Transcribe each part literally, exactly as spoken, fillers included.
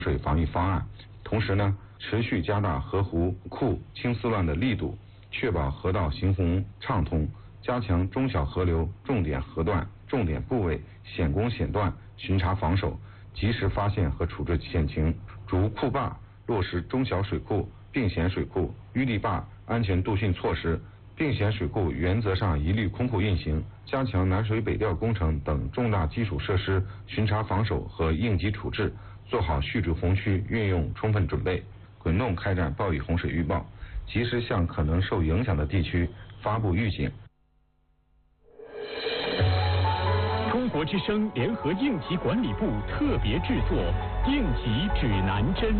水防御方案。同时呢，持续加大河湖库清丝乱的力度，确保河道行洪畅通，加强中小河流重点河段、重点部位险工险段巡查防守，及时发现和处置险情，逐库坝落实中小水库、并险水库、淤堤坝安全渡汛措施，并险水库原则上一律空库运行，加强南水北调工程等重大基础设施巡查防守和应急处置，做好蓄滞洪区运用充分准备，滚动开展暴雨洪水预报，及时向可能受影响的地区发布预警。 中国之声联合应急管理部特别制作《应急指南针》。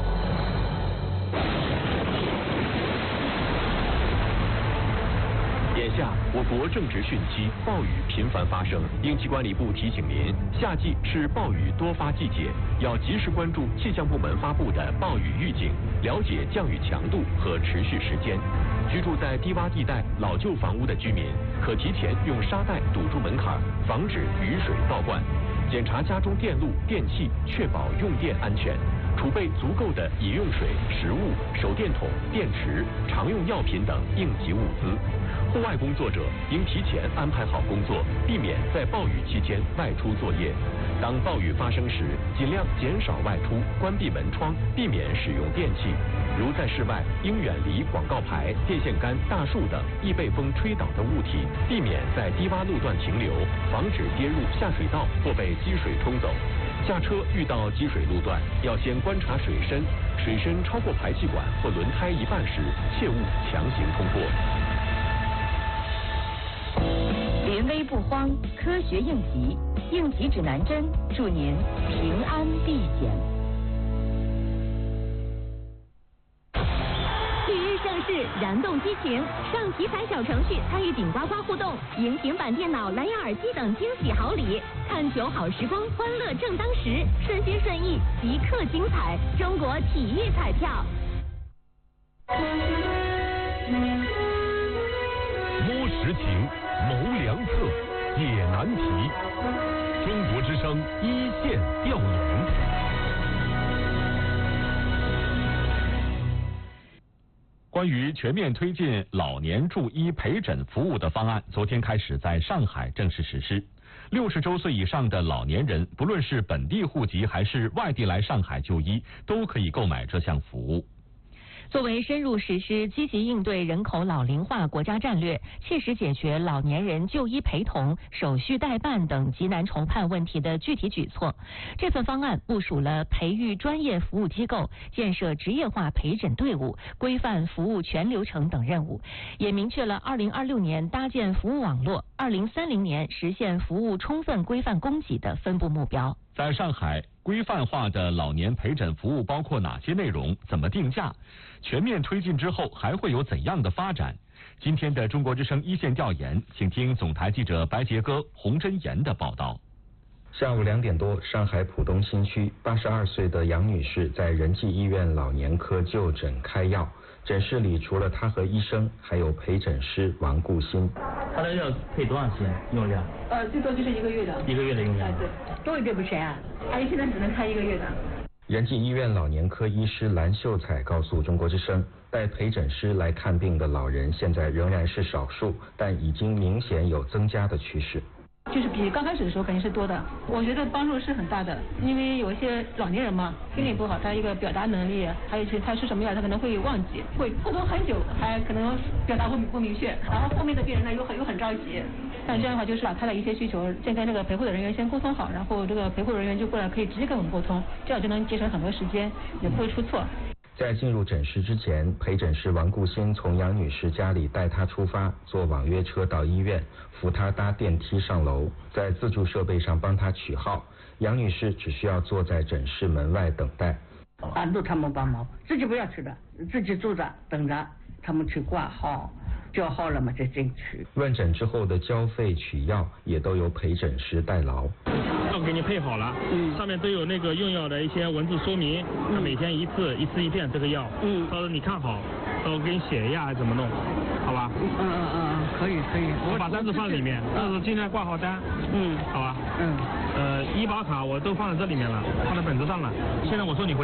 眼下，我国正值汛期，暴雨频繁发生。应急管理部提醒您，夏季是暴雨多发季节，要及时关注气象部门发布的暴雨预警，了解降雨强度和持续时间。居住在低洼地带、老旧房屋的居民，可提前用沙袋堵住门槛，防止雨水倒灌。检查家中电路、电器，确保用电安全。储备足够的饮用水、食物、手电筒、电池、常用药品等应急物资。户外工作者应提前安排好工作，避免在暴雨期间外出作业。当暴雨发生时，尽量减少外出，关闭门窗，避免使用电器。如在室外，应远离广告牌、电线杆、大树等易被风吹倒的物体，避免在低洼路段停留，防止跌入下水道或被积水冲走。下车遇到积水路段，要先观察水深，水深超过排气管或轮胎一半时，切勿强行通过。 临危不慌，科学应急，应急指南针，祝您平安避险。 体育盛世，燃动激情，上体彩小程序参与顶呱呱互动，赢平板电脑、蓝牙耳机等惊喜好礼。看球好时光，欢乐正当时，顺心顺意，即刻精彩。中国体育彩票。 摸实情，谋良策，解难题。中国之声一线调研。关于全面推进老年助医陪诊服务的方案，昨天开始在上海正式实施。六十周岁以上的老年人，不论是本地户籍还是外地来上海就医，都可以购买这项服务。 作为深入实施积极应对人口老龄化国家战略，切实解决老年人就医陪同、手续代办等急难愁盼问题的具体举措，这份方案部署了培育专业服务机构、建设职业化陪诊队伍、规范服务全流程等任务，也明确了二零二六年搭建服务网络、二零三零年实现服务充分规范供给的分布目标。 在上海，规范化的老年陪诊服务包括哪些内容？怎么定价？全面推进之后还会有怎样的发展？今天的中国之声一线调研，请听总台记者白杰哥、洪真言的报道。 下午两点多，上海浦东新区八十二岁的杨女士在仁济医院老年科就诊开药。诊室里除了她和医生，还有陪诊师王顾新。 他的药配多长时间用量？ 呃，最多就是一个月的。 一个月的用量。 哎，对，多一个不行啊，阿姨现在只能开一个月的。 仁济医院老年科医师蓝秀彩告诉中国之声，带陪诊师来看病的老人现在仍然是少数，但已经明显有增加的趋势。 就是比刚开始的时候肯定是多的，我觉得帮助是很大的，因为有一些老年人嘛，听力不好，他一个表达能力，还有一些他吃什么药，他可能会忘记，会沟通很久，还可能表达不不明确，然后后面的病人呢又很又很着急，但这样的话就是把他的一些需求先跟这个陪护的人员先沟通好，然后这个陪护人员就过来可以直接跟我们沟通，这样就能节省很多时间，也不会出错。 在进入诊室之前，陪诊师王顾新从杨女士家里带她出发，坐网约车到医院，扶她搭电梯上楼，在自助设备上帮她取号。杨女士只需要坐在诊室门外等待。 很多他们帮忙，自己不要去的，自己坐着等着他们去挂号，叫号了嘛再进去。 问诊之后的交费取药也都由陪诊师代劳。 药给你配好了，嗯，上面都有那个用药的一些文字说明，嗯，每天一次一次一片这个药，嗯，到时候你看好，到时候给你写一下还是怎么弄，好吧？ 嗯嗯嗯嗯，可以可以。 我把单子放里面，到时候尽量挂好单，嗯，好吧？嗯，呃，医保卡我都放在这里面了，放在本子上了。现在我说你回。